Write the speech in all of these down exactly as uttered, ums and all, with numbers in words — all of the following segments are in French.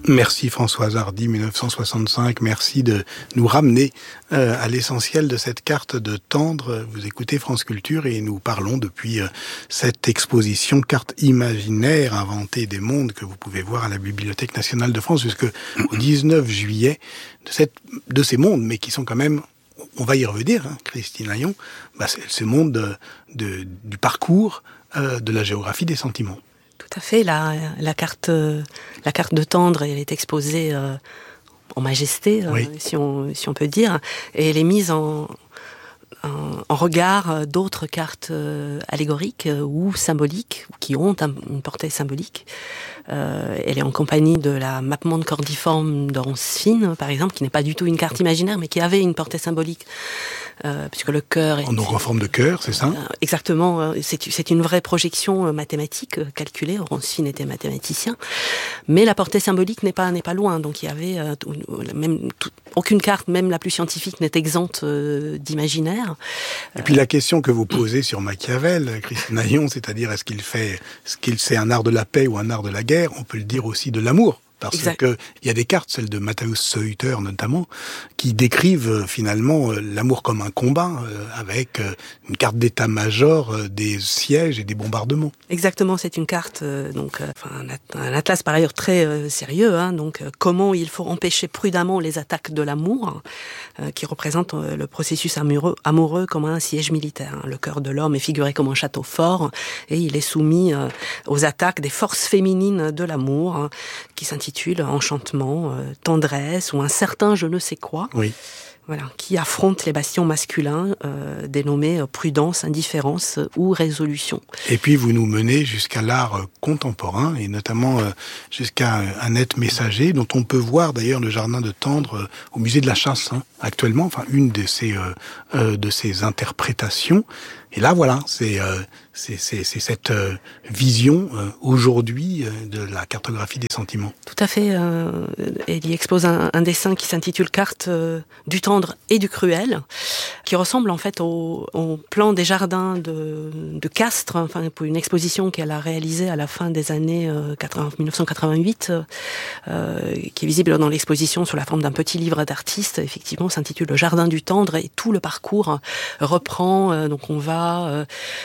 Merci Françoise Hardy, dix-neuf cent soixante-cinq. Merci de nous ramener euh, à l'essentiel de cette carte de Tendre. Vous écoutez France Culture et nous parlons depuis euh, cette exposition Carte imaginaire inventée des mondes que vous pouvez voir à la Bibliothèque nationale de France jusqu'au dix-neuf juillet de, cette, de ces mondes, mais qui sont quand même, on va y revenir, hein, Christine Ayon, bah, c'est ce monde de, de, du parcours euh, de la géographie des sentiments. Tout à fait. La, la, carte, la carte de Tendre, elle est exposée euh, en majesté, euh, oui. si, on, si on peut dire, et elle est mise en, en, en regard d'autres cartes euh, allégoriques euh, ou symboliques, qui ont un, une portée symbolique. Euh, elle est en compagnie de la Mappemonde cordiforme d'Orancine, par exemple, qui n'est pas du tout une carte imaginaire, mais qui avait une portée symbolique. Euh, puisque le cœur est... En, en forme de cœur, c'est ça ? euh, Exactement. Euh, c'est, c'est une vraie projection euh, mathématique, euh, calculée. Orancine était mathématicien. Mais la portée symbolique n'est pas, n'est pas loin. Donc il y avait euh, tout, même, tout, aucune carte, même la plus scientifique, n'est exempte euh, d'imaginaire. Et puis la question que vous posez sur Machiavel, Christine Ayon, c'est-à-dire est-ce qu'il fait, est-ce qu'il c'est un art de la paix ou un art de la guerre ? On peut le dire aussi de l'amour. Parce exact. que il y a des cartes, celles de Matthäus Sauter notamment, qui décrivent euh, finalement euh, l'amour comme un combat, euh, avec euh, une carte d'état-major euh, des sièges et des bombardements. Exactement, c'est une carte, euh, donc, euh, enfin, un, un atlas par ailleurs très euh, sérieux, hein, donc euh, comment il faut empêcher prudemment les attaques de l'amour, euh, qui représente euh, le processus amoureux, amoureux comme un siège militaire. Hein. Le cœur de l'homme est figuré comme un château fort, et il est soumis euh, aux attaques des forces féminines de l'amour, hein, qui s'intitule enchantement, euh, tendresse ou un certain je ne sais quoi. Oui. Voilà, qui affrontent les bastions masculins euh, dénommés prudence, indifférence ou résolution. Et puis vous nous menez jusqu'à l'art contemporain et notamment euh, jusqu'à Annette Messager, dont on peut voir d'ailleurs le jardin de Tendre euh, au musée de la Chasse hein, actuellement, enfin une de ces euh, euh, de ces interprétations. Et là voilà, c'est euh, c'est, c'est, c'est cette euh, vision euh, aujourd'hui euh, de la cartographie des sentiments. Tout à fait. Euh, elle y expose un, un dessin qui s'intitule Carte euh, du tendre et du cruel, qui ressemble en fait au, au plan des jardins de, de Castres, enfin pour une exposition qu'elle a réalisée à la fin des années euh, dix-neuf cent quatre-vingt-huit, euh, qui est visible dans l'exposition sous la forme d'un petit livre d'artiste. Effectivement, s'intitule Le Jardin du tendre et tout le parcours reprend. Euh, donc on va euh,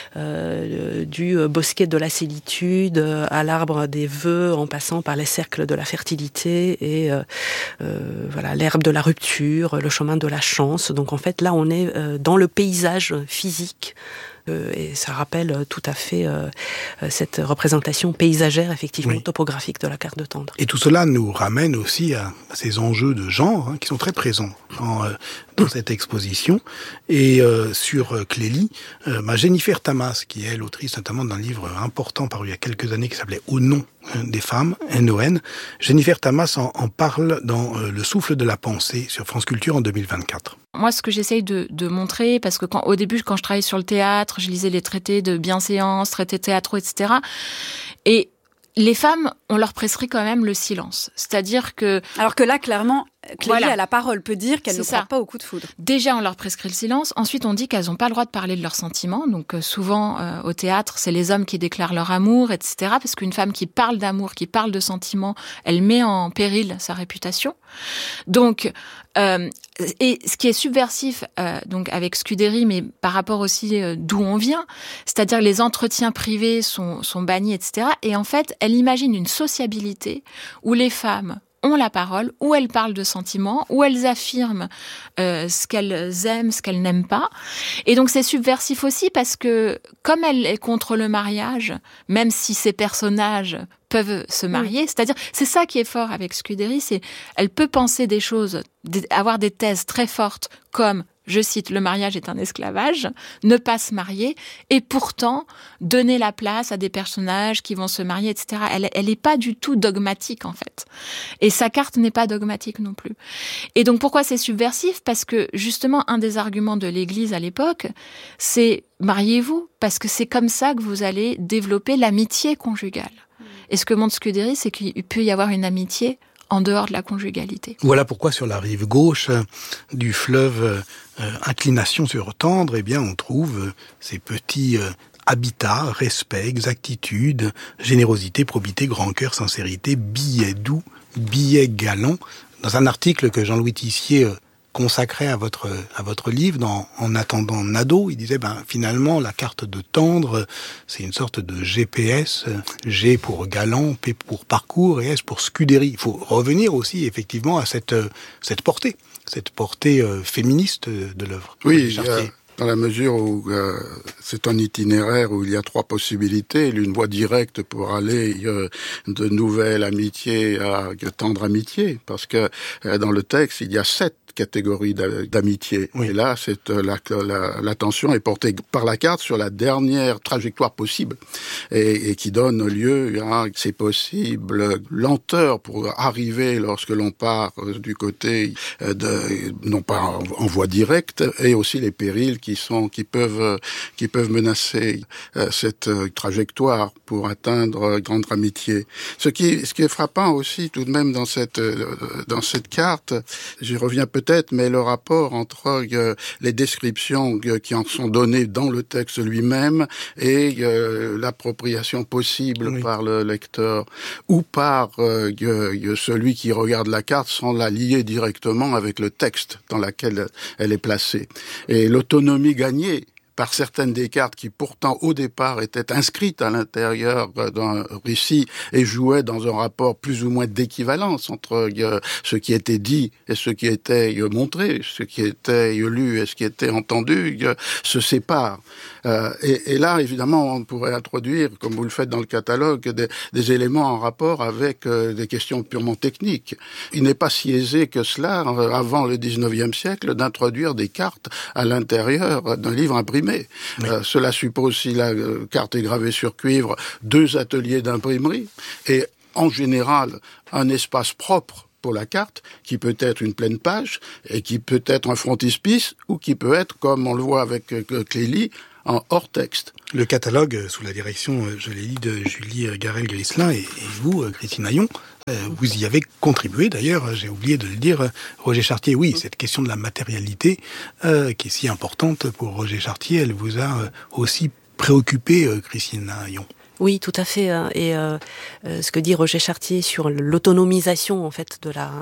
euh, du bosquet de la solitude à l'arbre des vœux, en passant par les cercles de la fertilité et euh, euh, voilà l'herbe de la rupture, le chemin de la chance. Donc en fait là on est euh, dans le paysage physique. Euh, et ça rappelle tout à fait euh, cette représentation paysagère, effectivement, oui. topographique de la carte de Tendre. Et tout cela nous ramène aussi à, à ces enjeux de genre hein, qui sont très présents dans, euh, dans cette exposition. Et euh, sur Clélie, euh, bah, Jennifer Tamas, qui est l'autrice notamment d'un livre important paru il y a quelques années qui s'appelait Au nom des femmes, N O N. Jennifer Tamas en, en parle dans euh, Le souffle de la pensée sur France Culture en deux mille vingt-quatre. Moi, ce que j'essaye de, de montrer, parce que quand, au début, quand je travaillais sur le théâtre, je lisais les traités de bienséance, traités théâtraux, et cetera. Et les femmes, on leur prescrit quand même le silence. C'est-à-dire que... Alors que là, clairement, Clélie voilà. a la parole, peut dire qu'elle C'est ne ça. croit pas au coup de foudre. Déjà, on leur prescrit le silence. Ensuite, on dit qu'elles n'ont pas le droit de parler de leurs sentiments. Donc, euh, souvent, euh, au théâtre, c'est les hommes qui déclarent leur amour, et cetera. Parce qu'une femme qui parle d'amour, qui parle de sentiments, elle met en péril sa réputation. Donc, euh, et ce qui est subversif, euh, donc avec Scudéry, mais par rapport aussi euh, d'où on vient, c'est-à-dire que les entretiens privés sont, sont bannis, et cetera. Et en fait, elle imagine une sociabilité où les femmes ont la parole, où elles parlent de sentiments, où elles affirment euh, ce qu'elles aiment, ce qu'elles n'aiment pas. Et donc c'est subversif aussi parce que comme elle est contre le mariage, même si ces personnages peuvent se marier, mmh. c'est-à-dire c'est ça qui est fort avec Scudéry, c'est elle peut penser des choses, avoir des thèses très fortes comme je cite, le mariage est un esclavage, ne pas se marier, et pourtant donner la place à des personnages qui vont se marier, et cetera. Elle, elle est pas du tout dogmatique, en fait. Et sa carte n'est pas dogmatique non plus. Et donc, pourquoi c'est subversif ? Parce que, justement, un des arguments de l'Église à l'époque, c'est mariez-vous, parce que c'est comme ça que vous allez développer l'amitié conjugale. Et ce que montre Scudéry, c'est qu'il peut y avoir une amitié en dehors de la conjugalité. Voilà pourquoi sur la rive gauche euh, du fleuve euh, Inclination sur Tendre, eh bien on trouve euh, ces petits euh, habitat, respect, exactitude, générosité, probité, grand cœur, sincérité, billet doux, billet galant. Dans un article que Jean-Louis Tissier consacrait à votre à votre livre, dans En attendant Nado, il disait ben finalement la carte de tendre, c'est une sorte de G P S, G pour galant, P pour parcours et S pour scudérie. Il faut revenir aussi effectivement à cette cette portée, cette portée euh, féministe de l'œuvre. Oui, euh, dans la mesure où euh, c'est un itinéraire où il y a trois possibilités, l'une voie directe pour aller euh, de nouvelle amitié à tendre amitié, parce que euh, dans le texte il y a sept catégorie d'amitié. Oui. Et là, c'est la, la, l'attention est portée par la carte sur la dernière trajectoire possible et, et qui donne lieu à ces possibles lenteurs pour arriver lorsque l'on part du côté de, non pas en, en voie directe, et aussi les périls qui sont, qui peuvent, qui peuvent menacer cette trajectoire pour atteindre grande amitié. Ce qui, ce qui est frappant aussi tout de même dans cette, dans cette carte, j'y reviens peut-être Peut-être, mais le rapport entre euh, les descriptions euh, qui en sont données dans le texte lui-même et euh, l'appropriation possible oui. par le lecteur ou par euh, euh, celui qui regarde la carte sans la lier directement avec le texte dans lequel elle est placée. Et l'autonomie gagnée par certaines des cartes qui pourtant au départ étaient inscrites à l'intérieur d'un récit et jouaient dans un rapport plus ou moins d'équivalence entre euh, ce qui était dit et ce qui était euh, montré, ce qui était lu et ce qui était entendu, euh, se séparent. Euh, et, et là, évidemment, on pourrait introduire, comme vous le faites dans le catalogue, des, des éléments en rapport avec euh, des questions purement techniques. Il n'est pas si aisé que cela, avant le dix-neuvième siècle, d'introduire des cartes à l'intérieur d'un livre imprimé. Oui. Euh, cela suppose, si la euh, carte est gravée sur cuivre, deux ateliers d'imprimerie et, en général, un espace propre pour la carte, qui peut être une pleine page et qui peut être un frontispice ou qui peut être, comme on le voit avec euh, Clélie, en hors texte. Le catalogue, sous la direction, je l'ai dit, de Julie Garel-Grisselin et, et vous, Christine Haillon, euh, vous y avez contribué d'ailleurs, j'ai oublié de le dire, Roger Chartier. Oui, cette question de la matérialité, euh, qui est si importante pour Roger Chartier, elle vous a aussi préoccupé, euh, Christine Haillon. Oui, tout à fait. Et euh, ce que dit Roger Chartier sur l'autonomisation en fait de la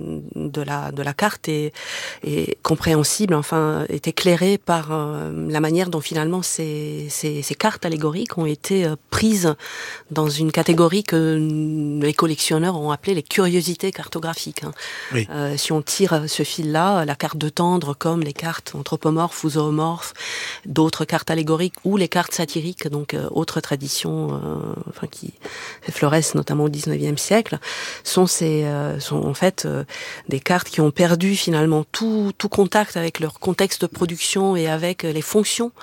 de la de la carte est, est compréhensible. Enfin, est éclairé par euh, la manière dont finalement ces, ces ces cartes allégoriques ont été euh, prises dans une catégorie que les collectionneurs ont appelée les curiosités cartographiques. Hein. Oui. Euh, si on tire ce fil-là, la carte de tendre comme les cartes anthropomorphes ou zoomorphes, d'autres cartes allégoriques ou les cartes satiriques, donc euh, autre tradition. Euh, enfin qui florissent notamment au dix-neuvième siècle, sont ces euh, sont en fait euh, des cartes qui ont perdu finalement tout tout contact avec leur contexte de production et avec les fonctions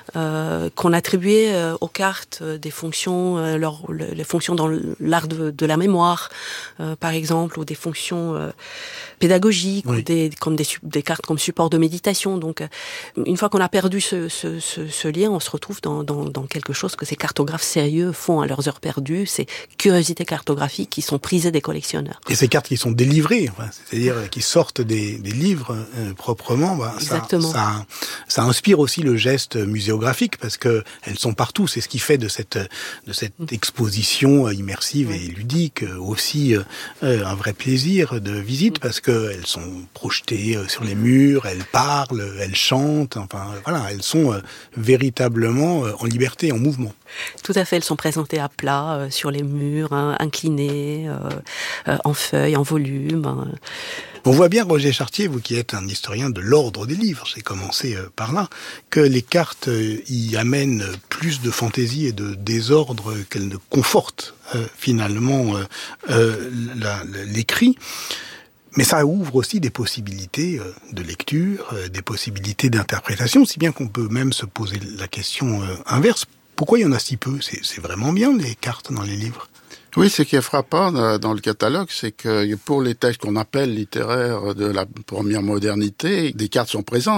euh, qu'on attribuait euh, aux cartes, euh, des fonctions euh, leur les fonctions dans l'art de, de la mémoire euh, par exemple, ou des fonctions euh, pédagogiques, oui. ou des comme des des cartes comme support de méditation. Donc une fois qu'on a perdu ce ce ce, ce lien, on se retrouve dans dans dans quelque chose que ces cartographes sérieux font à leurs heures perdues, ces curiosités cartographiques qui sont prisées des collectionneurs. Et ces cartes qui sont délivrées, enfin, c'est-à-dire qui sortent des, des livres euh, proprement, bah, Exactement. Ça, ça, ça inspire aussi le geste muséographique parce que elles sont partout. C'est ce qui fait de cette de cette mmh. exposition immersive oui. et ludique aussi euh, un vrai plaisir de visite mmh. parce que elles sont projetées sur les murs, elles parlent, elles chantent. Enfin voilà, elles sont euh, véritablement en liberté, en mouvement. Tout à fait, elles sont présentées à plat, euh, sur les murs, hein, inclinées, euh, euh, en feuilles, en volume. Hein. On voit bien, Roger Chartier, vous qui êtes un historien de l'ordre des livres, j'ai commencé euh, par là, que les cartes euh, y amènent plus de fantaisie et de désordre qu'elles ne confortent euh, finalement euh, euh, la, la, l'écrit. Mais ça ouvre aussi des possibilités de lecture, des possibilités d'interprétation, si bien qu'on peut même se poser la question inverse. Pourquoi il y en a si peu ? C'est, c'est vraiment bien, les cartes dans les livres. Oui, ce qui est frappant dans le catalogue, c'est que pour les textes qu'on appelle littéraires de la première modernité, des cartes sont présentes.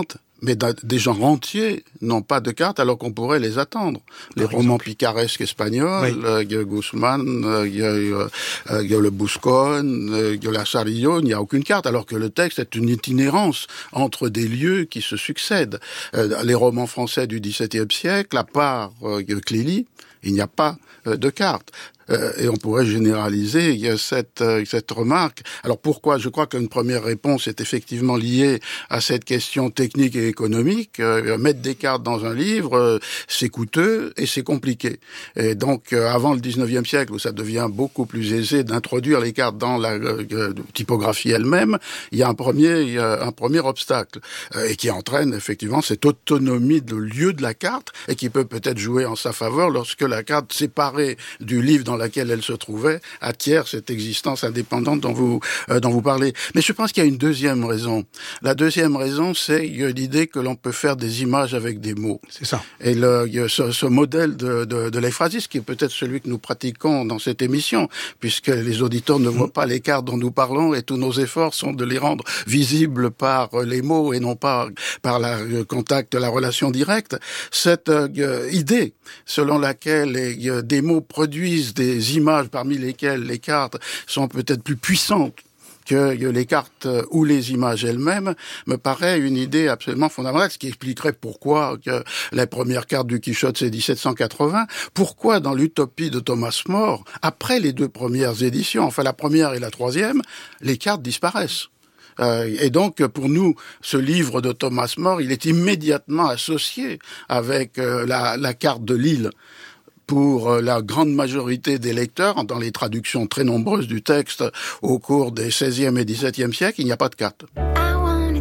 mais des genres entiers n'ont pas de cartes alors qu'on pourrait les attendre. Les Par romans exemple. picaresques espagnols, Oui. euh, il y a Guzman, euh, il y a, euh, il y a le Buscón, euh, il y a la Charillo, il n'y a aucune carte, alors que le texte est une itinérance entre des lieux qui se succèdent. Euh, les romans français du dix-septième siècle, à part euh, Clélie, il n'y a pas euh, de carte. Euh, et on pourrait généraliser cette, euh, cette remarque. Alors pourquoi ? Je crois qu'une première réponse est effectivement liée à cette question technique et économique. Euh, mettre des cartes dans un livre, euh, c'est coûteux et c'est compliqué. Et donc, euh, avant le dix-neuvième siècle, où ça devient beaucoup plus aisé d'introduire les cartes dans la euh, typographie elle-même, il y a un premier, il y a un premier obstacle euh, et qui entraîne effectivement cette autonomie de lieu de la carte et qui peut peut-être jouer en sa faveur lorsque la carte séparée du livre dans laquelle elle se trouvait acquiert cette existence indépendante dont vous euh, dont vous parlez. Mais je pense qu'il y a une deuxième raison. La deuxième raison, c'est l'idée que l'on peut faire des images avec des mots. C'est ça. Et le, il y a ce, ce modèle de, de, de l'ephrasis, qui est peut-être celui que nous pratiquons dans cette émission, puisque les auditeurs ne voient pas les cartes dont nous parlons et tous nos efforts sont de les rendre visibles par les mots et non pas par la, le contact, la relation directe. Cette euh, idée selon laquelle euh, des mots produisent des images parmi lesquelles les cartes sont peut-être plus puissantes que les cartes ou les images elles-mêmes, me paraît une idée absolument fondamentale, ce qui expliquerait pourquoi que les premières cartes du Quichotte, c'est dix-sept cent quatre-vingts, pourquoi dans l'Utopie de Thomas More, après les deux premières éditions, enfin la première et la troisième, les cartes disparaissent. Euh, et donc, pour nous, ce livre de Thomas More, il est immédiatement associé avec euh, la, la carte de l'île. Pour la grande majorité des lecteurs, dans les traductions très nombreuses du texte au cours des seizième et dix-septième siècles, il n'y a pas de carte. Ah.